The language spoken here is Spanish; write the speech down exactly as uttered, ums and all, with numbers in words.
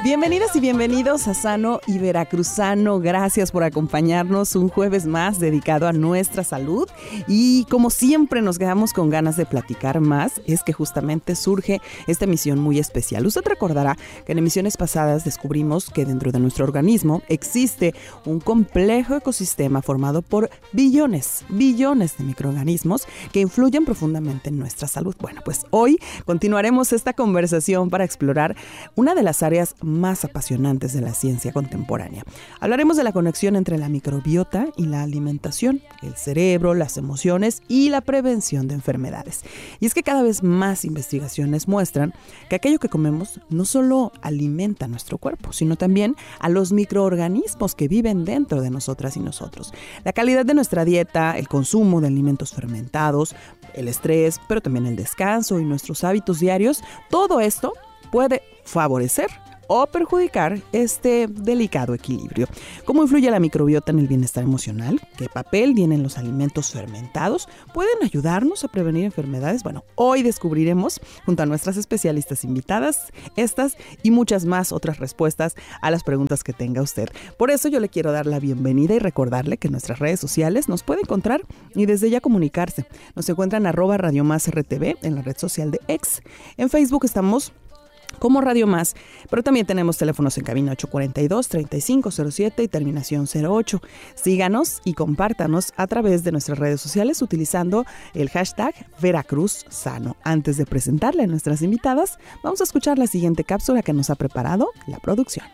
Bienvenidas y bienvenidos a Sano y Veracruzano. Gracias por acompañarnos un jueves más dedicado a nuestra salud. Y como siempre nos quedamos con ganas de platicar más, es que justamente surge esta emisión muy especial. Usted recordará que en emisiones pasadas descubrimos que dentro de nuestro organismo existe un complejo ecosistema formado por billones, billones de microorganismos que influyen profundamente en nuestra salud. Bueno, pues hoy continuaremos esta conversación para explorar una de las áreas más apasionantes de la ciencia contemporánea. Hablaremos de la conexión entre la microbiota y la alimentación, el cerebro, las emociones y la prevención de enfermedades. Y es que cada vez más investigaciones muestran que aquello que comemos no solo alimenta nuestro cuerpo, sino también a los microorganismos que viven dentro de nosotras y nosotros. La calidad de nuestra dieta, el consumo de alimentos fermentados, el estrés, pero también el descanso y nuestros hábitos diarios, todo esto puede favorecer o perjudicar este delicado equilibrio. ¿Cómo influye la microbiota en el bienestar emocional? ¿Qué papel tienen los alimentos fermentados? ¿Pueden ayudarnos a prevenir enfermedades? Bueno, hoy descubriremos, junto a nuestras especialistas invitadas, estas y muchas más otras respuestas a las preguntas que tenga usted. Por eso yo le quiero dar la bienvenida y recordarle que en nuestras redes sociales nos puede encontrar y desde ya comunicarse. Nos encuentran arroba Radio Más R T V en la red social de X. En Facebook estamos como Radio Más, pero también tenemos teléfonos en cabina ocho cuatro dos, tres cinco cero siete y terminación cero ocho. Síganos y compártanos a través de nuestras redes sociales utilizando el hashtag Veracruz Sano. Antes de presentarle a nuestras invitadas, vamos a escuchar la siguiente cápsula que nos ha preparado la producción.